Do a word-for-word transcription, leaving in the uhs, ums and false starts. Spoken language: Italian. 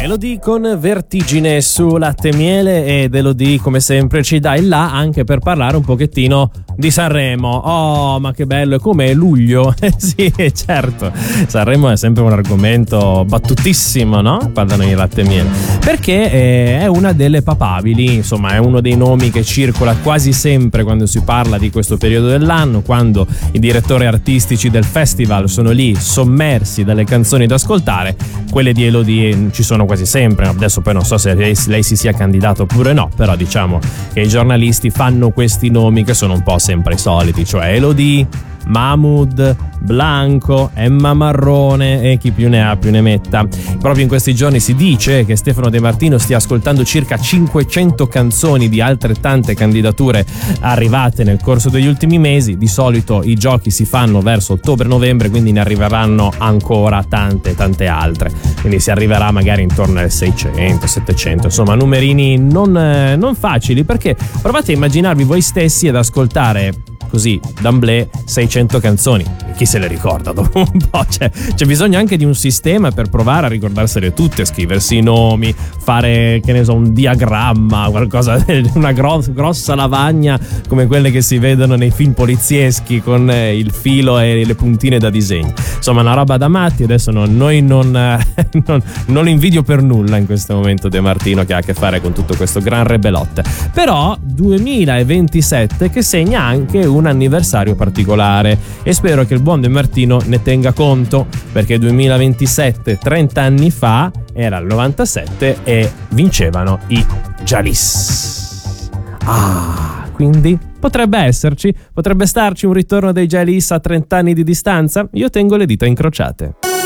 Elodie con Vertigine su Latte e Miele, ed Elodie come sempre ci dà il là anche per parlare un pochettino di Sanremo. Oh, ma che bello, è come luglio. Eh sì, certo, Sanremo è sempre un argomento battutissimo, no? Parlano di Latte e Miele, perché eh, è una delle papabili, insomma è uno dei nomi che circola quasi sempre quando si parla di questo periodo dell'anno, quando i direttori artistici del festival sono lì sommersi dalle canzoni da ascoltare. Quelle di Elodie ci sono quasi sempre. Adesso poi non so se lei, lei si sia candidato oppure no, però diciamo che i giornalisti fanno questi nomi che sono un po' sempre i soliti, cioè Elodie, Mahmood, Blanco, Emma Marrone e chi più ne ha più ne metta. Proprio in questi giorni si dice che Stefano De Martino stia ascoltando circa cinquecento canzoni di altrettante candidature arrivate nel corso degli ultimi mesi. Di solito i giochi si fanno verso ottobre-novembre, quindi ne arriveranno ancora tante tante altre, quindi si arriverà magari intorno ai seicento settecento, insomma numerini non, eh, non facili, perché provate a immaginarvi voi stessi ad ascoltare così d'amblè seicento canzoni, chi se le ricorda dopo un po'? C'è, c'è bisogno anche di un sistema per provare a ricordarsele tutte, scriversi i nomi, fare, che ne so, un diagramma, qualcosa, una gross, grossa lavagna come quelle che si vedono nei film polizieschi con eh, il filo e le puntine da disegno. Insomma, una roba da matti. Adesso no, noi non, eh, non, non lo invidio per nulla in questo momento De Martino, che ha a che fare con tutto questo gran rebelot. Però duemilaventisette che segna anche un anniversario particolare, e spero che il buon De Martino ne tenga conto, perché duemilaventisette, trenta anni fa, era il novantasette e vincevano i Jalis. Ah, quindi potrebbe esserci, potrebbe starci un ritorno dei Jalis a trenta anni di distanza. Io tengo le dita incrociate.